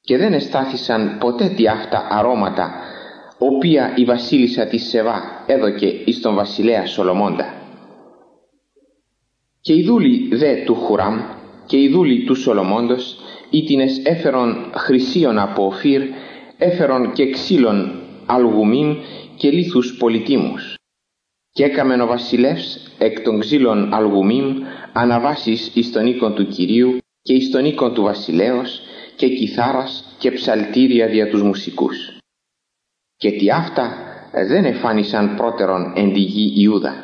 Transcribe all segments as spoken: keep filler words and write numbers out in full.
και δεν εστάθησαν ποτέ τι αυτά αρώματα, οποία η βασίλισσα της Σεβά έδωκε εις τον βασιλέα Σολομώντα. Και οι δούλοι δε του Χουράμ και οι δούλοι του Σολομώντος, ήτινες έφερον χρυσίων από Οφύρ, έφερον και ξύλων αλγουμίμ και λίθους πολυτίμους. Και έκαμεν ο βασιλεύς εκ των ξύλων αλγουμίμ αναβάσεις εις τον οίκον του Κυρίου και εις τον οίκον του βασιλέως και κιθάρας και ψαλτήρια δια τους μουσικούς. Και τι αυτά δεν εφάνισαν πρώτερον εν τη γη Ιούδα.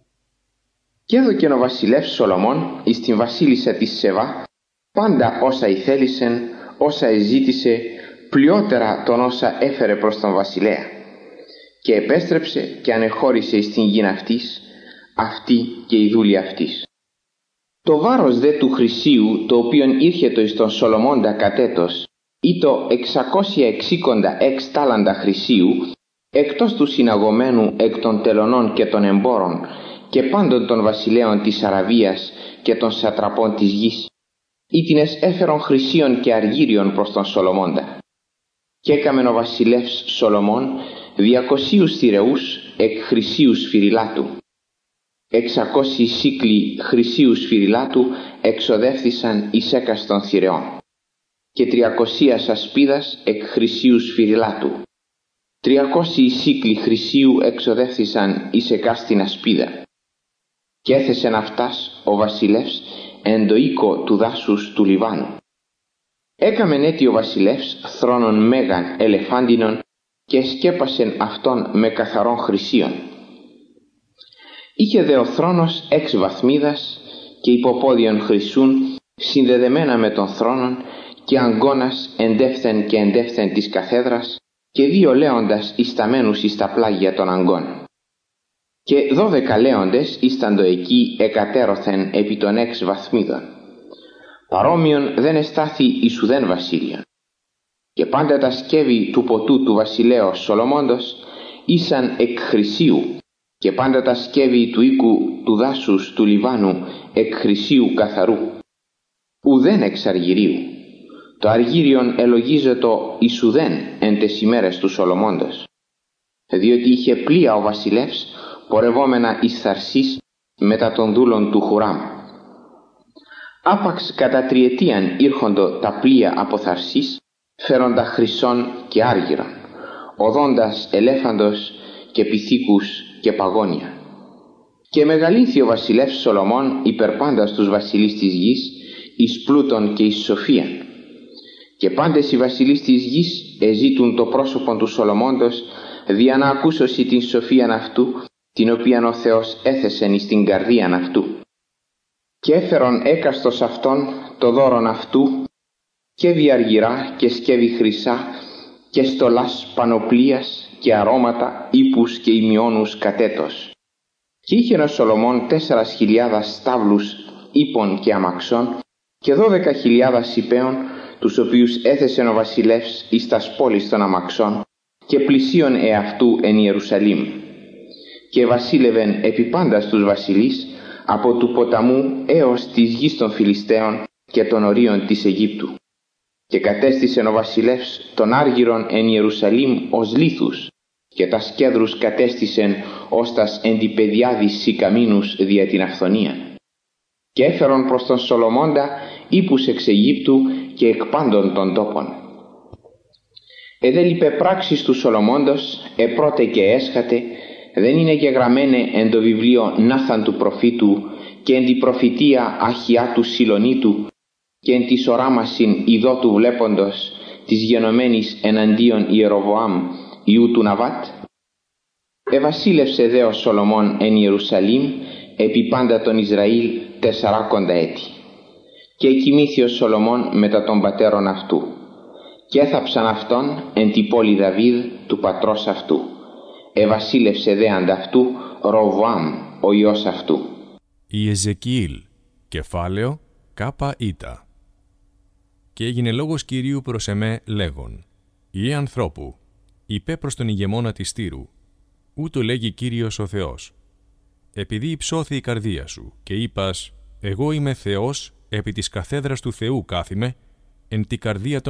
Και έδωκεν ο βασιλεύς Σολομών εις την βασίλισσα της Σεβά πάντα όσα ηθέλησεν, όσα εζήτησε, πλειότερα τον όσα έφερε προς τον βασιλέα. Και επέστρεψε και ανεχώρησε εις την γην αυτής, αυτή και η δούλη αυτής. Το βάρος δε του χρυσίου, το οποίον ήρχετο εις τον Σολομώντα κατέτος, ή το εξακόσια εξήκοντα έξ τάλαντα χρυσίου, εκτός του συναγωμένου εκ των τελωνών και των εμπόρων και πάντων των βασιλέων της Αραβίας και των σατραπών της γης, ήτινες έφερον χρυσίων και αργύριων προς τον Σολομώντα. Και έκαμεν ο βασιλεύς Σολομών διακοσίους θηρεούς εκ χρυσίου σφυριλάτου. Εξακόσιοι σύκλοι χρυσίου σφυριλάτου εξοδεύθησαν εις έκαστον θηρεών. Και τριακοσίας ασπίδας εκ χρυσίου σφυριλάτου. Τριακόσιοι σύκλοι χρυσίου εξοδεύθησαν εις εκάστην ασπίδα. Και έθεσεν αυτάς ο βασιλεύς εν το οίκο του δάσους του Λιβάνου. Έκαμεν έτι ο βασιλεύς θρόνον μέγαν ελεφάντινον και σκέπασεν αυτόν με καθαρών χρυσίων. Είχε δε ο θρόνος έξ βαθμίδας και υποπόδιον χρυσούν συνδεδεμένα με τον θρόνον και αγκώνας εντεύθεν και εντεύθεν της καθέδρας και δύο λέοντας ισταμένους εις τα πλάγια των αγκών. Και δώδεκα λέοντες ίσταντο εκεί εκατέρωθεν επί των έξ βαθμίδων. Παρόμοιον δεν εστάθη εις ουδέν βασίλειον. Και πάντα τα σκεύη του ποτού του βασιλέως Σολομώντος ήσαν εκ χρυσίου και πάντα τα σκεύη του οίκου του δάσους του Λιβάνου εκ χρυσίου καθαρού. Ουδέν εξ αργυρίου. Το αργύριον ελογίζετο εις ουδέν εν τες ημέρες του Σολομώντος. Διότι είχε πλοία ο βασιλεύς πορευόμενα εις Θαρσής μετά των δούλων του Χουράμ. Άπαξ κατά τριετίαν ήρχοντο τα πλοία από Θαρσής φέροντα χρυσών και άργυρων, οδόντας ελέφαντος και πυθίκους και παγόνια. Και μεγαλύνθη ο βασιλεύς Σολομών υπερπάντας τους βασιλείς της γης εις πλούτον και εις σοφίαν. Και πάντες οι βασιλείς της γης εζήτουν το πρόσωπον του Σολομώντος δια να ακούσωσι την σοφίαν αυτού, την οποίαν ο Θεός έθεσεν εις την καρδίαν αυτού. Και έφερον έκαστος αυτόν το δώρον αυτού και διαργυρά και σκεύη χρυσά και στολάς πανοπλίας και αρώματα, ύπους και ημιώνους κατέτος. Και είχε ο Σολομών τέσσερας χιλιάδας στάβλους ύπων και αμαξών και δώδεκα χιλιάδας υπέων, τους οποίους έθεσεν ο βασιλεύς εις τας πόλεις των αμαξών και πλησίον εαυτού εν Ιερουσαλήμ. Και βασίλευεν επί πάντας τους βασιλείς από του ποταμού έως της γης των Φιλιστέων και των ορίων της Αιγύπτου. Και κατέστησεν ο βασιλεύς των άργυρων εν Ιερουσαλήμ ως λίθους και τα σκέδρους κατέστησεν ως τας εντυπεδιάδης σικαμίνους δια την αυθονία. Και έφερον προς τον Σολομώντα ύπους εξ Αιγύπτου και εκ πάντων των τόπων. Εδέλειπε πράξεις του Σολομώντος επρώτε και έσχατε, δεν είναι γεγραμμένε εν το βιβλίο Νάθαν του προφήτου και εν τη προφητεία Αχιά του Σιλονίτου και εν της οράμασιν ειδώ του βλέποντος της γενομένης εναντίον Ιεροβοάμ ιού του Ναβάτ. Εβασίλευσε δε ο Σολομών εν Ιερουσαλήμ επί πάντα τον Ισραήλ τεσσαράκοντα έτη. Και εκοιμήθη ο Σολομών μετά των πατέρων αυτού και έθαψαν αυτόν εν τη πόλη Δαβίδ του πατρός αυτού. Εβασίλευσε δε ανταυτού Ροβοάμ ο ιός αυτού. Ιεζεκιήλ, κεφάλαιο κάπα ήτα. Και έγινε λόγος Κυρίου προς εμέ λέγον: Ιε ανθρώπου, είπε προς τον ηγεμόνα της Τύρου, ούτω λέγει Κύριος ο Θεός. Επειδή υψώθη η καρδία σου και είπας, εγώ είμαι Θεός, επί της καθέδρας του Θεού κάθιμαι, εν τη καρδία